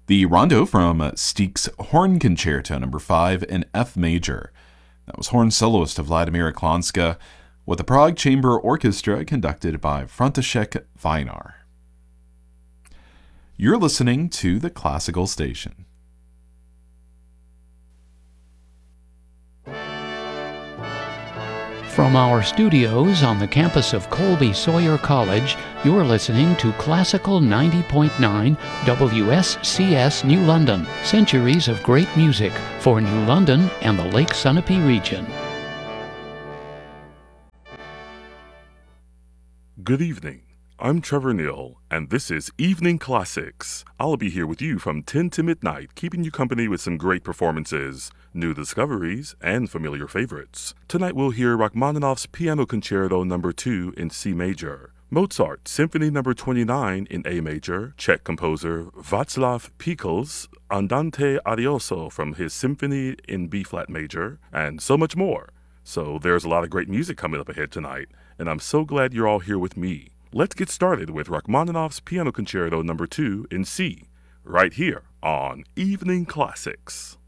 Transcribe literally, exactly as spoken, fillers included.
The Rondo from Steke's Horn Concerto number five in F major. That was horn soloist of Vladimir Klonska with the Prague Chamber Orchestra conducted by František Vajnar. You're listening to the Classical Station. From our studios on the campus of Colby Sawyer College, you're listening to Classical ninety point nine W S C S New London, centuries of great music for New London and the Lake Sunapee region. Good evening. I'm Trevor Neal, and this is Evening Classics. I'll be here with you from ten to midnight, keeping you company with some great performances, new discoveries, and familiar favorites. Tonight we'll hear Rachmaninoff's Piano Concerto number two in C major, Mozart Symphony number twenty-nine in A major, Czech composer Václav Píkl's Andante Arioso from his Symphony in B-flat major, and so much more. So there's a lot of great music coming up ahead tonight, and I'm so glad you're all here with me. Let's get started with Rachmaninoff's Piano Concerto number two in C, right here on Evening Classics.